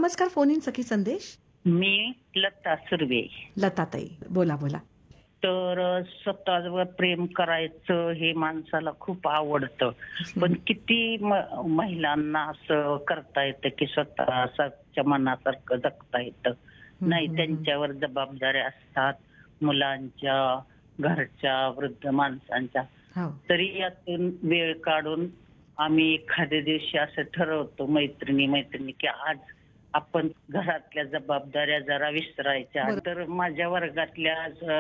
नमस्कार. Phone in सखी संदेश. मी लता सुर्वे. लताताई, बोला बोला. तर स्वतःवर प्रेम करायचं हे माणसाला खूप आवडतं. पण किती महिलांना असं करता येतं की स्वतःच्या मनासारखं जगता येतं नाही. त्यांच्यावर जबाबदाऱ्या असतात, मुलांच्या, घरच्या, वृद्ध माणसांच्या. हो. तरी यातून वेळ काढून आम्ही एखाद्या दिवशी असं ठरवतो मैत्रिणी की आज आपण घरातल्या जबाबदाऱ्या जरा विसरायच्या. बरं. तर माझ्या वर्गातल्या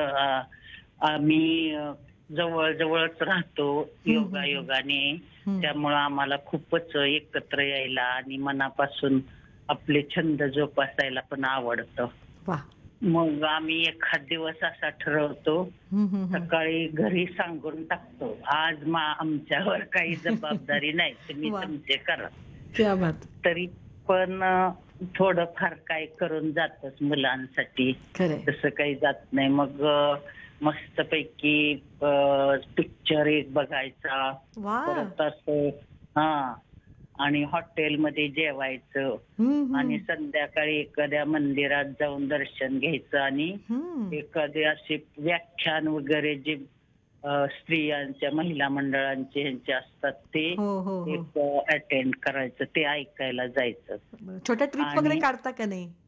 आम्ही जवळच राहतो योगायोगाने. हं. त्यामुळं आम्हाला खूपच एकत्र यायला आणि मनापासून आपले छंद जोपासायला पण आवडतं. वा. मग आम्ही एखाद दिवस असा ठरवतो, हं, हं, हं. सकाळी घरी सांगून टाकतो, आज आमच्यावर काही जबाबदारी नाही, तुम्ही वा. तुमचे करा. क्या बात. तरी पण थोडंफार काय करून जातच मुलांसाठी. खरंय. तसं काही जात नाही. मग मस्तपैकी पिक्चर एक बघायचा. वा. परत असं आणि हॉटेलमध्ये जेवायचं हं, आणि हं. संध्याकाळी एखाद्या मंदिरात जाऊन दर्शन घ्यायचं आणि हं. एखादे असे व्याख्यान वगैरे जे स्त्रियांच्या महिला मंडळांचे ह्यांचे असतात ते हो, हो, हो. एक अटेंड करायचं, ते ऐकायला जायचं. छोट्या ट्रिप वगैरे आणि काढता का नाही?